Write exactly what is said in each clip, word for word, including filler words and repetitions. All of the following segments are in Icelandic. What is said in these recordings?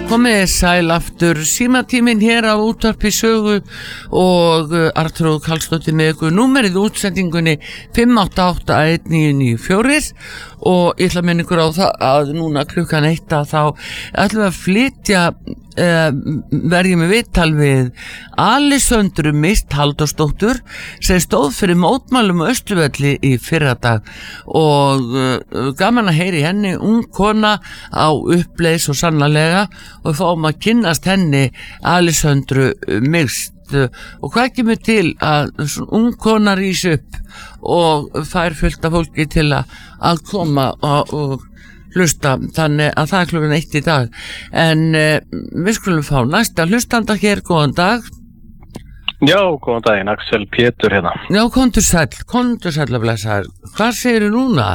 Komið sæl aftur, símatíminn hér á útvarpi sögu og Arnþrúður Karlsdóttir með ykkur. Númerið útsendingunni fimm átta átta eitt níu níu fjögur og ég ætla að minna ykkur á það að núna klukkan eitt að þá ætlum við að flytja uh, verjum við viðtal við Alissöndru Mist Halldórsdóttur sem stóð fyrir mótmælum á Austurvelli í fyrradag og uh, gaman að heyri henni, ung kona á uppleis og sannarlega og fáum að kynnast henni Alissöndru Mist. Og hvað kemur til að ung kona rís upp og fær fullt af fólki til að, að koma og, og hlusta, þannig að það er klukkan eitt í dag en uh, við skulum fá næsta hlustanda hér, góðan dag. Já, góðan daginn, Axel Pétur hérna. Já, kontur sæll, kontur sæll að blessa. Hvað segirðu núna?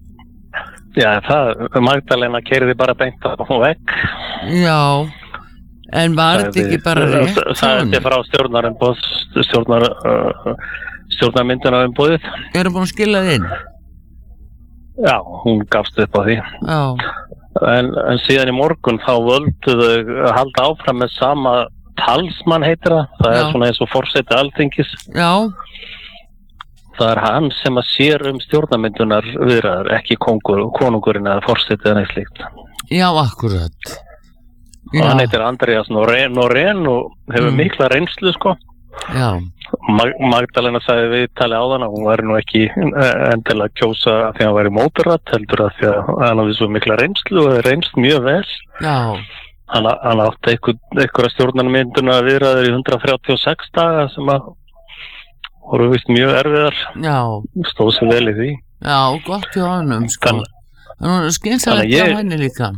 Já, það, Magdalena keyrði bara beint á vegg. Já, en var þetta ekki bara rétt? Það er frá stjórnarumboð, stjórnar, uh, stjórnarmyndunarumboðið. Erum búin að skila þið inn? Já, hún gafst upp á því. Já. En, en síðan í morgun þá völdu þau að halda áfram með sama talsmann heitir það. Það Já. Er svona eins og forseti Alþingis. Já. Það er hann sem að sér um stjórnarmyndunar viðræður, ekki kongur, konungurinn eða forsetið eða neitt slíkt. Já, akkurat. Og hann heitir Andreas Norén, Norén og hefur mm. mikla reynslu sko. Já. Mag Magdalena sagði við tali á þann að hún væri nú ekki endilega kjósa að því að hann væri mótorat, heldur að því að hann hafði svo mikla reynslu og reynst mjög vel. Já. Hann, hann átti einhverja stjórnarmynduna viðræður í hundrað þrjátíu og sex daga sem að voru vist mjög erfiðar. Já. Stóð sér vel í því. Já, gott hjá honum sko. En hún er skynsalegt hjá henni líka.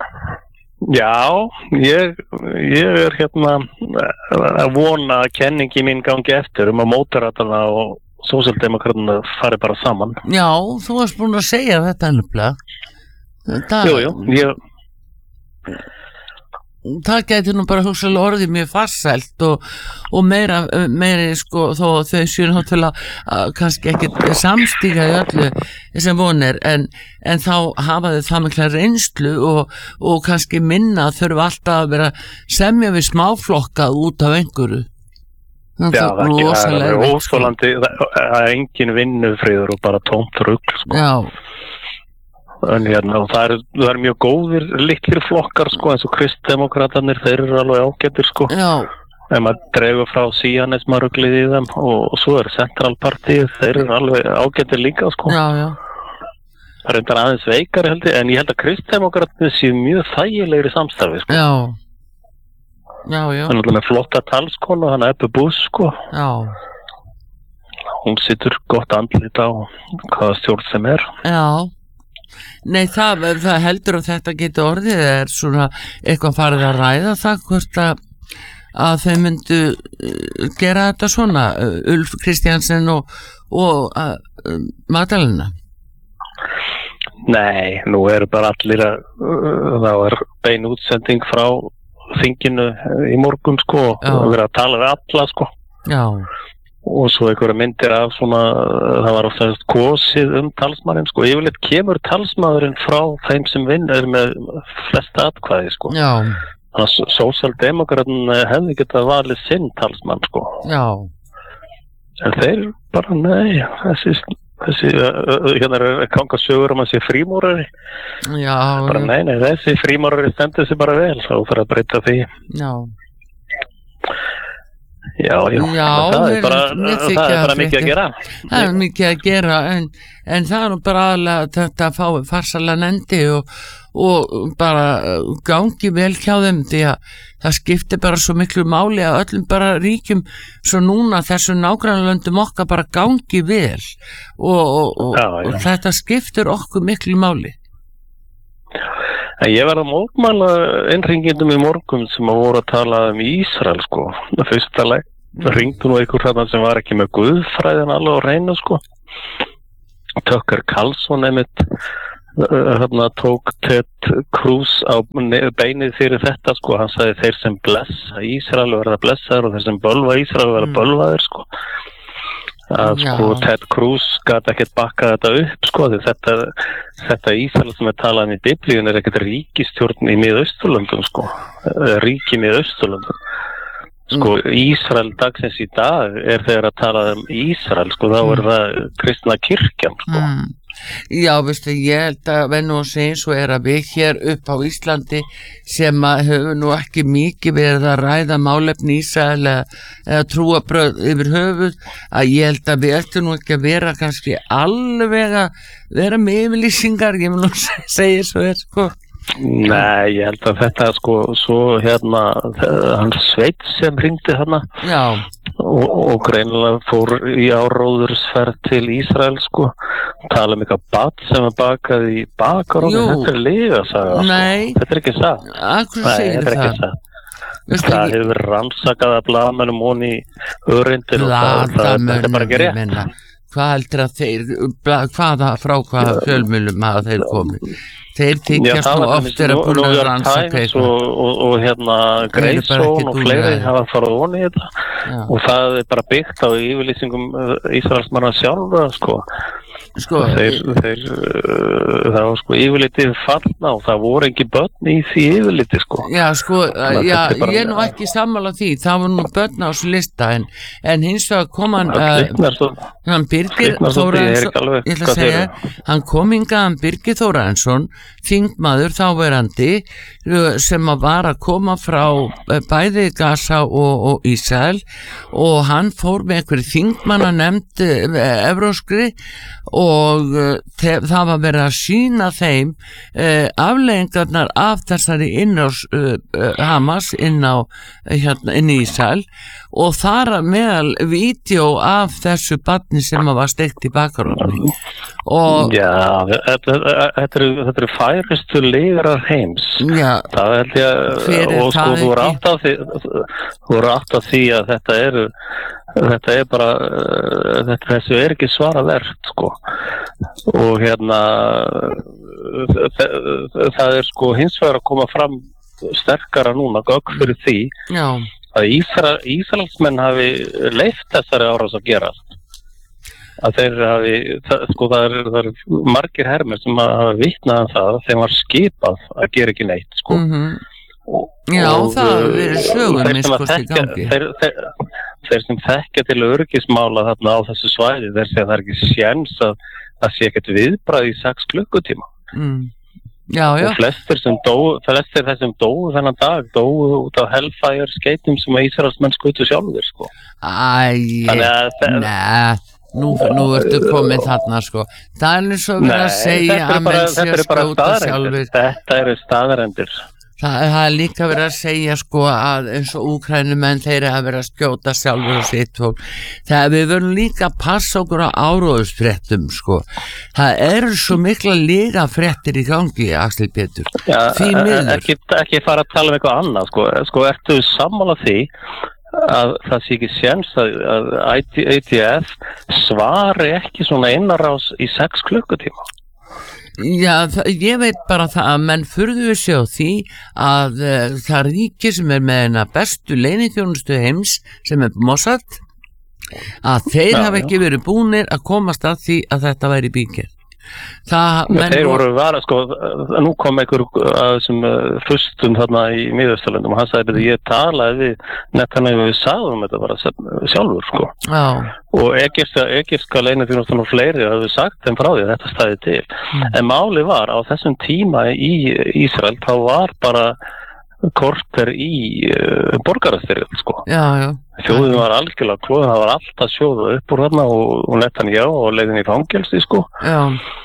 Já, ég, ég er hérna að vona að kenningi mín gangi eftir um að mótaratana og sósíaldemokratana fari bara saman. Já, þú varst búin að segja þetta ennumlega. Jú, jú, ég... Það gæti nú bara hugsalega orðið mjög farsælt og, og meira, meira sko, þó þau séu náttúrulega uh, kannski ekki samstíga í öllu sem vonir en, en þá hafa þau það mikla reynslu og, og kannski minna þurfa alltaf að vera semja við smáflokka út af einhverju. Já, það er ekki, það er óskólandi, það er engin vinnufriður og bara tómt rugl sko. Já. En hérna, og það er, það er mjög góðir litlir flokkar sko, eins og kristdemokratarnir, þeir eru alveg ágættir sko. Já. Ef maður dregur frá síanismaruglið í þeim og, og svo er centralpartíð, þeir eru alveg ágættir líka sko. Já, já. Það er reyndar aðeins veikari held ég, en ég held að kristdemokratarnir séu mjög þægilegri samstarfi sko. Já. Já, já. Hann er alltaf með flotta talskonu, hann er Ebbu Buss sko. Já. Hún situr gott andlit á hvaða stjórn sem er. Já. Nei, það, það heldur að þetta getur orðið er svona eitthvað farið að ræða það hvort að, að þau myndu gera þetta svona Ulf Kristjansen og, og uh, Magdalena. Nei, nú eru bara allir að uh, það var bein útsending frá þinginu í morgun sko og verið að tala við alla sko. Já. Og svo einhverja myndir af svona, það var oftast kosið um talsmanninn sko, yfirleitt kemur talsmaðurinn frá þeim sem vinn er með flesta atkvæði sko. Já. Þannig að sósíaldemokratin hefði getað valið sinn talsmann sko. Já. En þeir bara, nei, þessi, þessi, hérna er ganga sögur um að sé frímúrari. Já. Bara, nei, nei, þessi frímúrari stendur sig bara vel, þá fyrir að breyta því. Já. Já, já, já það er bara, það er bara mikið að gera. Það er mikið að gera en, en það er nú bara aðlega þetta að fá farsalan endi og, og bara gangi vel hjá þeim því að það skiptir bara svo miklu máli að öllum bara ríkjum svo núna þessu nágrannalöndum okkar bara gangi vel og, og, og, já, já. Og þetta skiptir okkur miklu máli. Ég var að mótmæla innringindum í morgun sem að voru að tala um Ísrael sko. Fyrsta leik ringdu nú einhver þarna sem var ekki með guðfræðin alveg á reynu sko. Tucker Carlson einmitt þarna tók Ted Cruz á beinið fyrir þetta sko. Hann sagði þeir sem blessa Ísrael verða blessaður og þeir sem bölva Ísrael verða bölvaðir sko. að sko Ted Cruz gat ekkert bakkað þetta upp sko, þetta, þetta Ísrael sem er talað um í biblíun er ekkert ríkistjórn í Mið-Austurlöndum sko, ríki í Mið-Austurlöndum sko, mm. Ísrael dagsins í dag er þegar að tala um Ísrael sko, þá er það kristna kirkjan sko. Mm. Já, veistu, ég held að vennu og segja svo er að við hér upp á Íslandi sem að höfum nú ekki mikið verið að ræða málefni Ísrael eða, eða trúabröð yfir höfuð, að ég held að við ættum nú ekki að vera kannski alveg að vera með yfirlýsingar, ég vil nú segja svo er sko. Nei, ég held að þetta sko, svo hérna, hann Sveit sem hringdi hérna og, og greinilega fór í áróðursferð til Ísrael sko, tala um eitthvað bat sem er bakað í bakarónu, þetta er liða, sagði hann sko, þetta er ekki það. Akkur segir það? það? Það hefur rannsakað að blaðmennum honi örindir og það, það, það er bara ekki rétt. Menna. Hvað heldur að þeir, hvaða, frá hvaða fjölmiðlum hafa þeir komið? Þeir þykjast nú oftir að búin að rannsaka eitthvað. Og, og, og hérna Greifsson og fleiri hafa farið onni í þetta Já. Og það er bara byggt á yfirlýsingum Ísraelsmanna sjálfra sko. Sko, þeir, þeir, uh, það var sko yfirlitið fallna og það voru ekki börn í því yfirliti sko. Já sko, já, ég er nú ekki sammála því, það voru nú börn á þessu lista en, en hins vegar kom hann uh, hann Birgir Þórarinsson, ég ætla að segja, hann kom hingað Birgir Þórarinsson, þingmaður þáverandi sem að var að koma frá bæði Gaza og, og Ísrael og hann fór með einhverju þingmanna nefnd evróskri og uh, það var verið að sína þeim uh, afleiðingarnar af þessari innrás uh, uh, Hamas inn á hérna, inn í Ísrael og þar meðal vídeo af þessu barni sem var steikt í bakarónu og Já, þetta eru þetta eru færustu legarar heims Já, það held ég og sko þú voru átt á því þú voru átt á því að þetta eru þetta er bara þetta, þessu er ekki svara verð sko og hérna það er sko hins vegar að koma fram sterkara núna gögn fyrir því Já. að Ísra, Ísraelsmenn hafi leyft þessari árás að gera að þeir hafi það, sko það er, það er margir hermir sem hafa vitnað um það þeim var skipað að gera ekki neitt sko mm-hmm. og, Já, og, það er sögur miskost í gangi þeir, þeir, þeir sem þekkja til öryggismála þarna á þessu svæði þeir segja að það er ekki séns að það sé ekkert viðbragð í sex klukkutíma mm. Já, já. Og flestir sem dóu, flestir þessum dóu þennan dag dóu út á Hellfire skeytum sem að Ísraelsmenn skutu sjálfur sko. Æ, neð Nú, nú ertu komin þarna sko það er eins og verið að segja að menn sé að skjóta sjálfur þetta eru staðarendir það, það er líka verið að segja sko að eins og úkrænumenn þeir hafa verið að skjóta sjálfur og sitt fólk þegar við verðum líka að passa okkur á áróðusfréttum sko það eru svo mikla líka fréttir í gangi Axel Pétur Já, ekki, ekki fara að tala um eitthvað annað sko, sko ertu sammála því að það sé ekki séns að, að I D F svari ekki svona innarás í sex klukkutíma Já, það, ég veit bara það að menn furðu sig á því að uh, það ríki sem er með hennar bestu leyniþjónustu heims sem er Mossad að þeir já, hafa ekki já. verið búnir að komast að því að þetta væri bíkir Það, þeir voru vara sko, nú kom einhver að þessum fustum þarna í Mið-Austurlöndum og hann sagði að ég talaði við Netanyahu við sagðum þetta bara sjálfur sko Já. og egypska, egypska leyniþjónustan og fleiri hafði sagt þeim frá því að þetta stæði til mm. en máli var á þessum tíma í Ísrael þá var bara korter í uh, borgarastyrjöld sko já, já. Þjóðin var algjörlega klóð, það var alltaf sjóða upp úr þarna og, og Netanyahu og leiðin í fangelsi sko Já,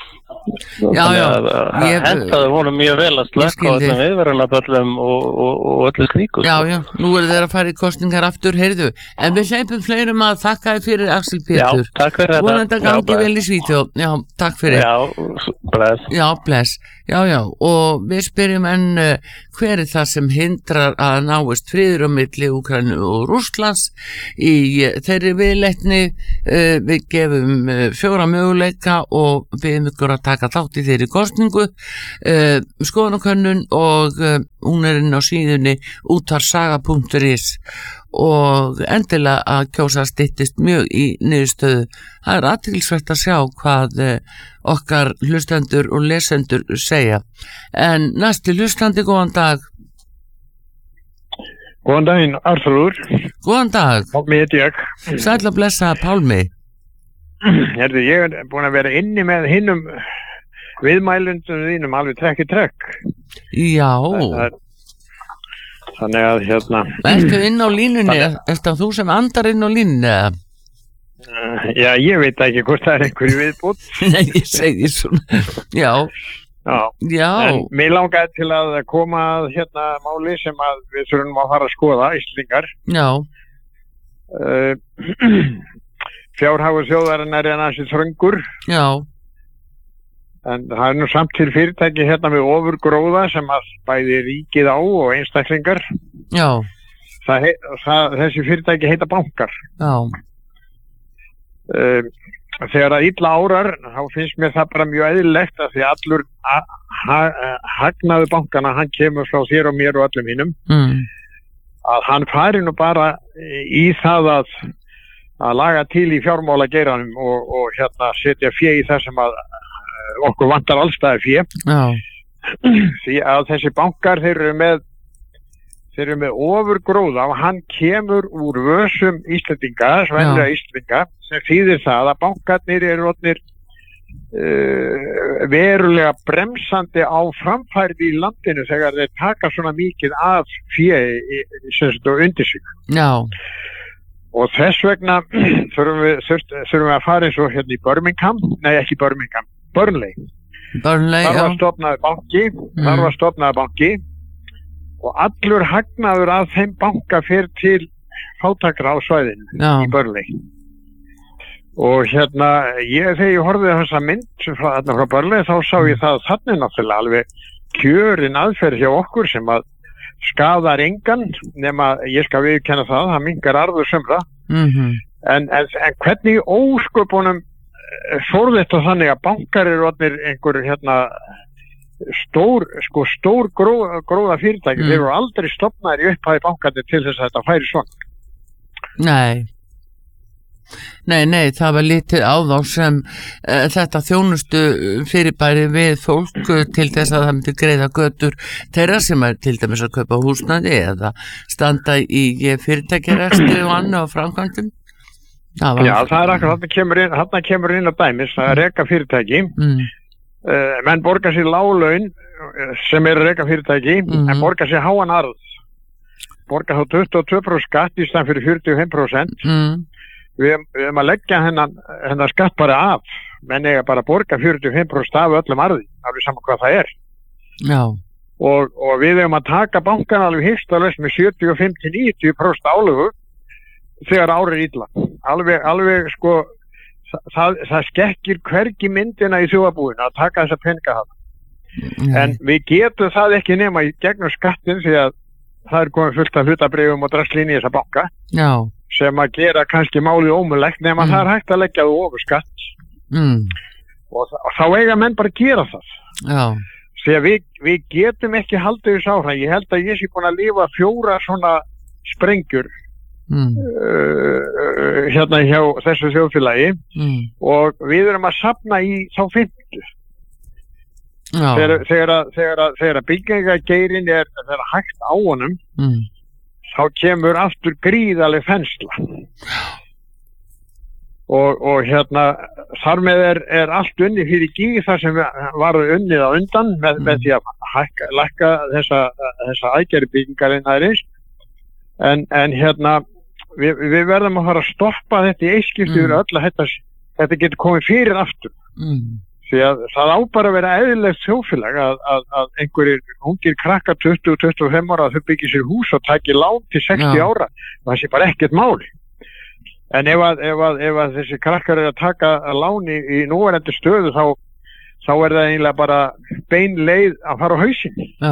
já, já Þetta voru mjög vel að slökka á þessum viðverunarböllum og, og, og öllu slíku Já, já, nú eru þeir að fara í kostningar aftur, heyrðu en við seipum fleirum að þakka þér fyrir Axel Pétur Já, takk fyrir þetta Vonandi að gangi vel í Svíþjóð Já, takk fyrir Já, bless Já, bless Já, já, og við spyrjum enn uh, hver er það sem hindrar að náist friður á milli Úkraínu og Rússlands í uh, þeirri viðleitni uh, við gefum uh, fjóra möguleika og við erum ykkur að taka þátt í þeirri kostningu uh, skoðanakönnun og uh, hún er inn á síðunni útvarsaga punktur is og endilega að kjósa styttist mjög í niðurstöðu. Það er athyglisvert að sjá hvað okkar hlustendur og lesendur segja. En næsti hlustandi, góðan dag. Góðan daginn, Arþrúður. Góðan dag. Pálmi heiti ég. Sæll að blessa, Pálmi. Herðu, ég er búin að vera inni með hinnum viðmælundum þínum alveg trekk í trekk. Já. Það, þannig að hérna... Ertu inn á línunni? Er það þú sem andar inn á línunni? Uh, já, ég veit ekki hvort það er einhverju viðbútt. Nei, ég segi svona. Já. Já. Já. En mér langaði til að koma að hérna máli sem að við þurfum að fara að skoða, Íslendingar. Já. Uh, Fjárhagur þjóðarinnar er ansi þröngur. Já. En það er nú samt til fyrirtæki hérna með ofurgróða sem að bæði ríkið á og einstaklingar. Já. Það heit, það, þessi fyrirtæki heita bankar. Já. Um, þegar að illa árar, þá finnst mér það bara mjög eðlilegt að því allur ha, ha, hagnaðu bankana, hann kemur frá þér og mér og öllum hinnum. Mm. Að hann fari nú bara í það að að laga til í fjármálageiranum og, og hérna setja fé í það sem að okkur vantar allstæði fé. Já. Því að þessi bankar þeir eru með þeir eru með ofurgróða og hann kemur úr vösum Íslendinga, svenlega Íslendinga, sem þýðir það að bankarnir eru orðnir uh, verulega bremsandi á framfærði í landinu þegar þeir taka svona mikið af fé sem þetta undir sig. Já. Og þess vegna þurfum við, þurfum við að fara eins og hérna í Birmingham, nei ekki Birmingham, Burnley. Burnley, já. Þar var stofnaður banki, mm. þar var stofnaður banki og allur hagnaður að þeim banka fyrir til fátækra á svæðinu já. Í Burnley. Og hérna, ég, þegar ég horfði þessa mynd frá, frá Burnley þá sá ég það að þannig náttúrulega alveg kjörin aðferð hjá okkur sem að skadar engan, nema ég skal viðurkenna það, það minnkar arður sumra. Mm-hmm. en, en, en hvernig ósköpunum fór þetta þannig að bankar eru orðnir einhver hérna stór, sko stór gróða, gróða fyrirtæki, mm. þeir eru aldrei stofnaðir í upphæði bankandi til þess að þetta færi svona. Nei. Nei, nei, það var litið á þá sem uh, þetta þjónustu fyrirbæri við fólk uh, til þess að það myndi greiða götur þeirra sem er til dæmis að kaupa húsnæði eða standa í fyrirtækjarekstri og annað á framkvæmdum. Það Já, það er akkur, þarna kemur inn, þarna kemur inn á dæmis, það er reka fyrirtæki, mm. uh, menn borgar sér láglaun sem eru reka fyrirtæki, mm. en borgar sér háan arð, borgar þá tuttugu og tvö prósent skatt í stand fyrir fjörutíu og fimm prósent. Mm. Við erum að leggja hennan, hennan skatt bara af, menn eiga bara að borga fjörutíu og fimm prósent af öllum arði, alveg saman hvað það er. Já. Og, og við erum að taka bankan alveg hýrstalaust með sjötíu og fimm til níutíu prósent álögu þegar árið illa. Alveg, alveg sko, það, það skekkir hvergi myndina í þjóðarbúinu að taka þessa peninga hafa. Mm. En við getum það ekki nema í gegnum skattin því að það er komið fullt af hlutabrifum og drastlín í þessa banka. Já. Sem að gera kannski málið ómulegt nema mm. það er hægt að leggja þú ofur skatt mm. og, og þá eiga menn bara að gera það. Já. Því að við, við getum ekki haldið þess áfram. Ég held að ég sé búin að lifa fjóra svona sprengjur mm. uh, hérna hjá þessu þjóðfélagi mm. og við erum að safna í þá fimmtu. Já. Þegar, þegar að, þegar að, þegar að byggingageirin er, er hægt á honum mm. þá kemur aftur gríðaleg þensla og, og hérna þar með er, er allt unnið fyrir gíg þar sem var unnið á undan með, mm. með því að hækka, lækka þessa, þessa aðgerri byggingarinnaðirins en, en hérna við, við verðum að fara að stoppa þetta í eiskipti mm. yfir öll að þetta, þetta getur komið fyrir aftur mm. því að það á bara að vera eðlilegt þjóðfélag að, að, að einhverjir ungir krakkar tuttugu til tuttugu og fimm ára að þau byggja sér hús og taki lán til sextíu Já. Ára og það sé bara ekkert máli. En ef að, ef að, ef að þessi krakkar er að taka lán í, í núverandi stöðu þá, þá er það eiginlega bara bein leið að fara á hausinn. Já.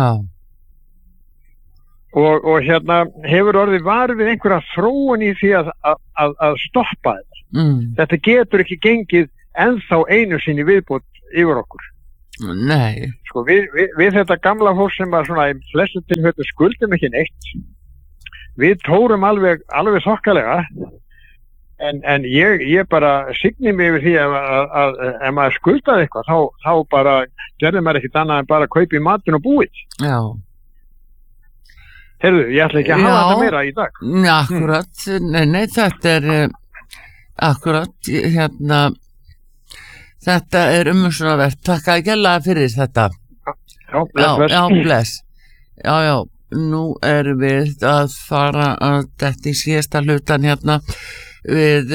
Og, og hérna hefur orðið varið við einhverja þróun í því að, að, að, að stoppa þetta. Mm. Þetta getur ekki gengið ennþá einu sinni viðbútt yfir okkur. Nei. Sko við, við, við þetta gamla fólk sem var svona í flestu tilfellum skuldum ekki neitt. við tórum alveg, alveg þokkalega en, en ég, ég bara signi mig yfir því að, að, að, að ef maður skuldaði eitthvað þá, þá bara gerði maður ekkert annað en bara kaupi matinn og búið. Já. Heyrðu, ég ætla ekki að hafa þetta meira í dag. Já, akkurat, nei, nei, þetta er uh, akkurat, hérna þetta er umhugsunarvert. Takk að gæla fyrir þetta. Já, bless, bless. Já, já, bless. Já, já, nú erum við að fara að þetta í síðasta hlutan hérna við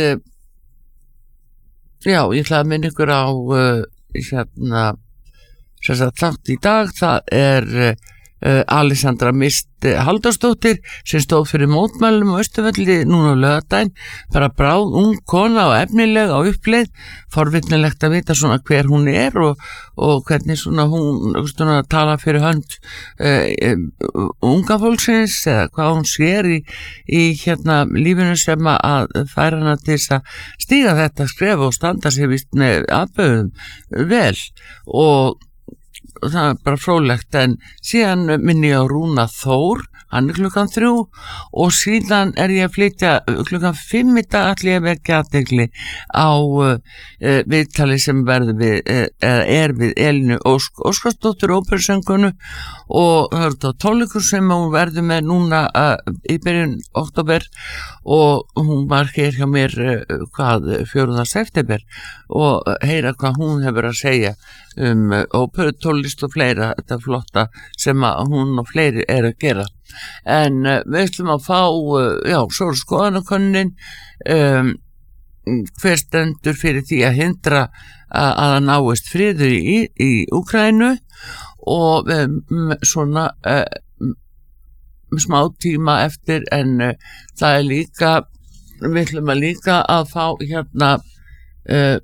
já, ég ætla að minna ykkur á uh, hérna sem sagt þátt í dag, það er uh, Alessandra Mist Halldórsdóttir sem stóð fyrir mótmælum á Austurvelli núna á laugardaginn, bara bráð ung kona og efnileg á uppleið, forvitnilegt að vita svona hver hún er og, og hvernig svona hún svona tala fyrir hönd uh, uh, unga fólksins eða hvað hún sér í, í hérna lífinu sem að færa hana til þess að stíga þetta skref og standa sér vist með aðböðum vel og það er bara fróðlegt en síðan minni ég á Rúna Þór, hann er klukkan þrjú og síðan er ég að flytja klukkan fimm í dag allir að vekja athygli á uh, viðtali sem verður við, uh, er við Elínu Ósk Óskarsdóttur óperusöngunu og það eru þá tónleikur sem hún verður með núna uh, í byrjun október og hún var hér hjá mér uh, hvað fjórða september og heyra hvað hún hefur að segja um óperutólist og fleira þetta flotta sem að hún og fleiri er að gera en uh, við ætlum að fá uh, já, svo er skoðanakonnin um, hver stendur fyrir því að hindra að það náist friður í, í Úkraínu og um, svona uh, smá tíma eftir en uh, það er líka við ætlum að líka að fá hérna uh,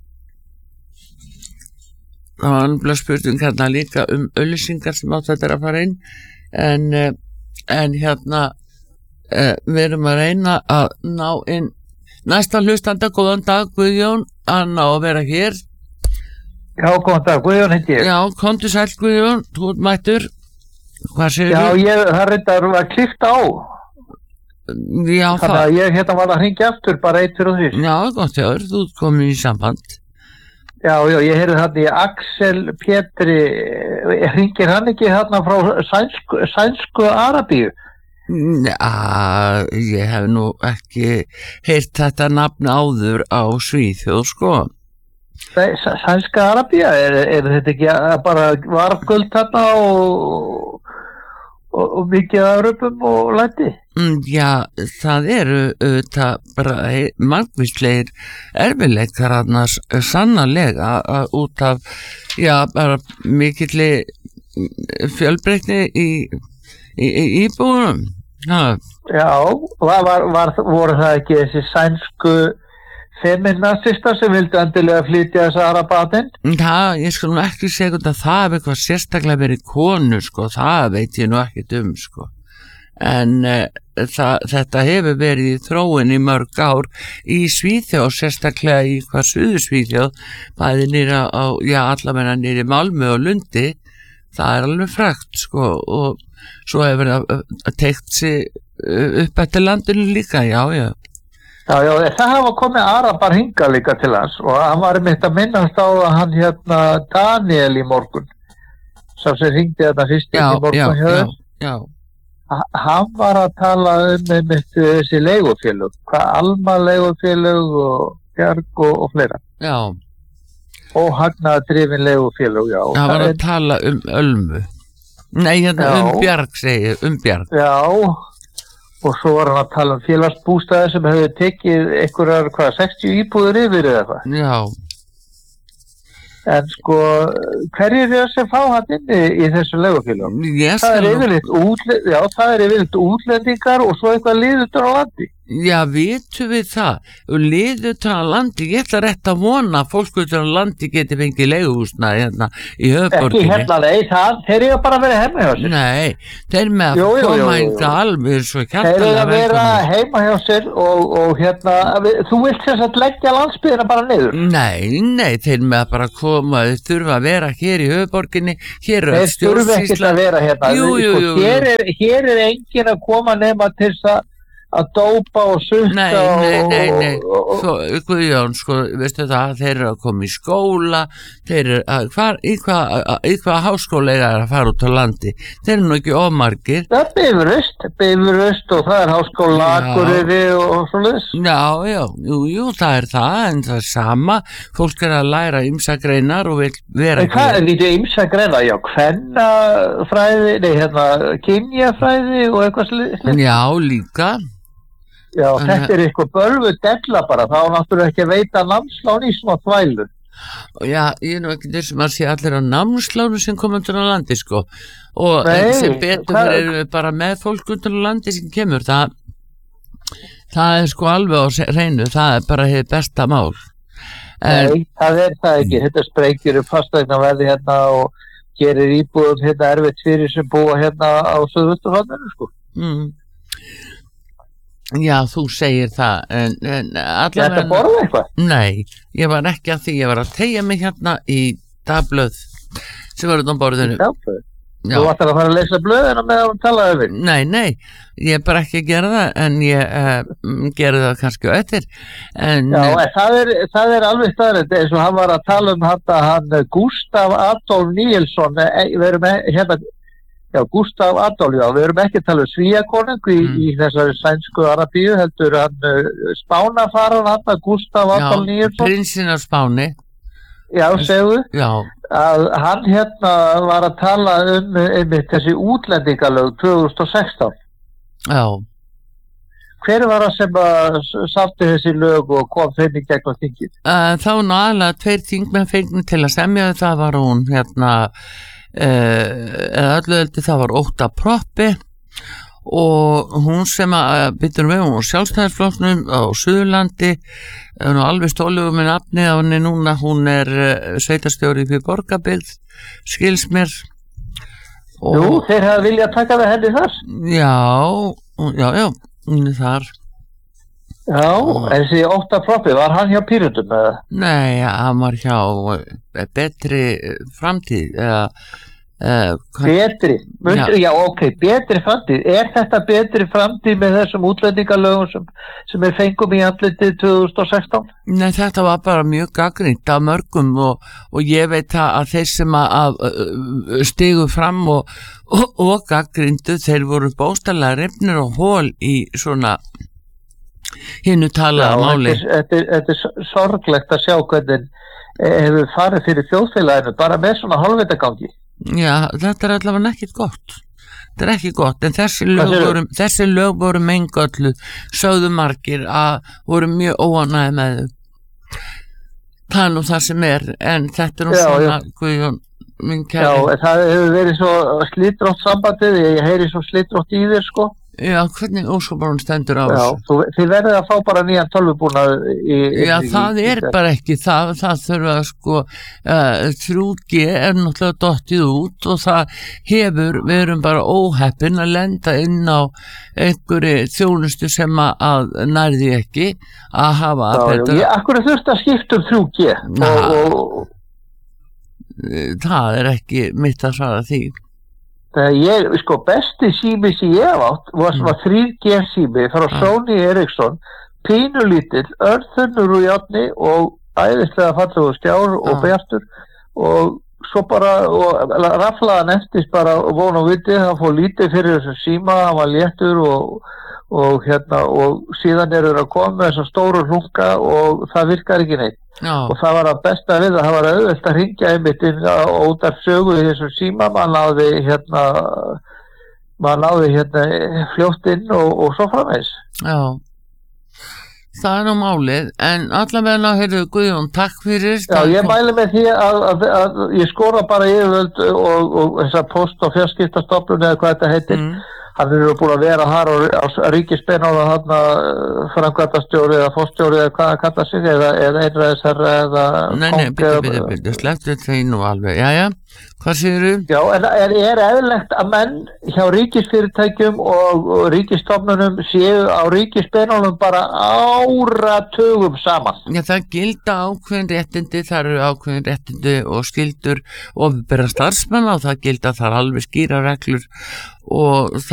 það var annað spurning hérna líka um auglýsingar sem átt þetta er að fara inn en, en hérna við erum að reyna að ná inn næsta hlustanda, góðan dag Guðjón, að ná að vera hér. Já, góðan dag, Guðjón heiti ég. Já, komdu sæll Guðjón, þú ert mættur, hvað segir þú? Já, ég, það reyndar var klikt á Já, þannig að ég hérna var að hringja aftur bara eitt fyrir því. Já, gott jáður, þú ert komin í samband. Já, já, ég heyrði þarna í Axel Pétri, hringir hann ekki þarna frá sænsku, sænsku Arabíu? Já, ég hef nú ekki heyrt þetta nafn áður á Svíþjóð, sko. Sænska Arabía, er, er þetta ekki bara vargöld þarna og, og, og mikið af röpum og læti? Já, það eru auðvitað bara margvíslegir erfiðleikar annars sannarlega út af, já, bara mikilli fjölbreytni í, í, í íbúðunum. Já, já var, var, var, voru það ekki þessi sænsku feminastistar sem vildu endilega flytja þessa arabatinn? Það, ég skal nú ekki segja að það hefur eitthvað sérstaklega verið konu, sko, það veit ég nú ekkert um, sko. En uh, það, þetta hefur verið í þróun í mörg ár í Svíþjóð, sérstaklega í hvað suður Svíþjóð, bæði nýra á, já, allavega nýri Malmö og Lundi, það er alveg frægt, sko, og svo hefur það teikt sig upp eftir landinu líka, já, já. Já, já, það hafa komið Arabar hingað líka til hans og hann var einmitt að minnast á að hann hérna Daniel í morgun, sá sem hringdi þetta fyrst í morgun. Já, já, já, já. Hann var að tala um einmitt þessi leigufélög, hvað Alma leigufélög og Bjarg og, og fleira. Já. Og hagnaðardrifin leigufélög, já. Hann var að er... tala um Ölmu. Nei, hérna já. um Bjarg segir, um Bjarg. Já, og svo var hann að tala um félagsbústaði sem hefur tekið einhverjar, hvað, sextíu íbúður yfir eða eitthvað. Já. En sko, hverjir er það sem fá hann inni í þessu leigufélögum? Yes, það er yfirleitt útlendingar, já, það er yfirleitt útlendingar og svo eitthvað liðutur á landi. Já, vitum við það. Liðu til landi, ég ætla rétt að vona að fólk út á landi geti fengið leiguhúsna hérna í höfuðborginni. Ekki hérna, nei, það, þeir eru bara að vera heima hjá sér. Nei, þeir með að jú, jú, koma einhver alveg svo kjartalega velkomni. Þeir eru að vera heima hjá sér og, og hérna, þú vilt þess að leggja landsbyggðina bara niður? Nei, nei, þeir með að bara koma, þeir þurfa að vera hér í höfuðborginni, hér er stjórnsýsla. Þeir þurfa ekkert að vera hérna. Jú, jú, jú. Hér er, hér er engin að koma nema til þess að að dópa og sutta nei, nei, nei, nei. Svo, Guðjón, sko, veistu það, þeir eru að koma í skóla, þeir eru að, hvar, í hvað hva háskóla er að fara út á landi, þeir eru nú ekki ómargir. Það er Bifröst, Bifröst og það er háskóla Akureyri og svoleiðis. Já, já, jú, jú, það er það, en það er sama, fólk er að læra ýmsa greinar og vil vera en hvað er þetta ýmsa greinar, já, kvennafræði, nei, hérna, kynjafræði og eitthvað slið? Já, líka. Já, en þetta er eitthvað bölvu della bara, þá náttúrulega ekki að veita námslán í smá þvælu. Já, ég er nú ekki þessum að sé allir á námslánu sem koma undan á landi, sko. Og Nei, sem betur hvað... erum við bara með fólk undan á landi sem kemur. Það, það er sko alveg á hreinu, það er bara hefur besta mál. En... Nei, það er það ekki. Þetta sprengir upp fasteignaverði hérna og gerir íbúðum hérna erfitt fyrir sem búa hérna á Suðvesturhorninu, sko. Mm. Já, þú segir það en, en allavega... Þetta borða eitthvað? Nei, ég var ekki að því, ég var að tegja mig hérna í dagblöð sem var út á borðinu. Dagblöð? Þú ætlar að fara að lesa blöðina með að tala yfir? Nei, nei, ég er bara ekki að gera það en ég uh, gera það kannski á eftir. En, Já, en það er, það er alveg staðrætt eins og hann var að tala um hann, hann Gustaf Adolf Níelsson, við erum hérna Já, Gustaf Adolf, já, við erum ekki að tala um Svíakonung í, mm. í þessari sænsku Arabíu, heldur hann uh, Spánafaran hann, Gustaf Adolf Níelsson. Já, prinsinn af Spáni. Já, segðu, já. Að hann hérna var að tala um einmitt þessi útlendingalög tvö þúsund og sextán. Já. Hver var það sem að sátti þessi lög og kom þeim í gegn á þingið? Uh, þá náðlega tveir þingmenn fengni til að semja, það var hún hérna eða öllu öllu það var Ótta Proppi og hún sem að byttur við hún sjálfstæðisflokknum á Suðurlandi er nú alveg stólugum með nafni á henni núna, hún er sveitarstjóri fyrir Borgarbyggð, skils mér og Jú, þeir hafa viljað taka það henni þar? Já, já, já, hún er þar Já, en þessi Ótta Proppi, var hann hjá Pírötum eða? Nei, hann var hjá betri framtíð eða uh, Betri? Já. já, ok, betri framtíð. Er þetta betri framtíð með þessum útlendingalögum sem, sem er fengum í andlitið tvö þúsund og sextán? Nei, þetta var bara mjög gagnrýnt af mörgum og, og ég veit að þeir sem að, að stigu fram og, og, og gagnrýndu, þeir voru bóstalega rifnir og hól í svona hinnu talaða máli. Þetta er, þetta er sorglegt að sjá hvernig hefur farið fyrir þjóðfélaginu bara með svona hálfvitagangi. Já, þetta er allavega ekkert gott. Þetta er ekki gott, en þessi lög voru, þessi lög voru meingöllu, sögðu margir að voru mjög óánægðir með þau. Það er nú það sem er, en þetta er nú já, svona, Guðjón, minn kæri. Já, það hefur verið svo slítrótt sambandið, ég heyri svo slítrótt í þér, sko. Já, hvernig óskoparun stendur á þessu? Já, þú, þið verður að fá bara nýjan tölvubúnað í... Já, í, það er í, bara ekki það, það þurfa sko, uh, þrjú G er náttúrulega dottið út og það hefur, við erum bara óheppin að lenda inn á einhverju þjónustu sem að nærði ekki að hafa að betra. Já, ég akkur þurft að skipta um þrjú G og, og... Það er ekki mitt að svara því. Þegar ég, sko, besti sími sem ég hef átt var svona þrjú G sími frá Sony Ericsson, pínulítill, örþunnur úr járni og æðislega fallegur skjár og bjartur og svo bara, og raflaðan eftir bara von og viti, hann fór lítið fyrir þessum síma, hann var léttur og, og hérna, og síðan eru að koma með þessum stóru hlunga og það virkar ekki neitt. Já. Og það var að besta við að það var auðvelt að hringja einmitt inn á ódar sögu í þessum síma, maður náði hérna maður náði hérna fljótt inn og, og svo framvegs. Já, það er nú málið, en allavega heyrðu Guðjón, takk fyrir. Já, ég mæli með því að, að, að ég skora bara yfirvöld og, og þessar post- og fjarskiptastofnun eða hvað þetta heitir, mm. hann eru búin að vera þar á, á ríkisbeinála þarna framkvæmdastjóri eða fórstjóri eða hvað það kalla sig eða, eða einræðisherra eða Nei, nei, byrju, byrju, byrju, slepptu því nú alveg, jæja, hvað segirðu? Já, en er, er eðlilegt að menn hjá ríkisfyrirtækjum og, og ríkisstofnunum séu á ríkisbeinálum bara áratugum saman? Já, það gilda ákveðin réttindi, það eru ákveðin réttindi og skyldur opinberra starfsmanna og það gilda þar alveg skýra reglur og það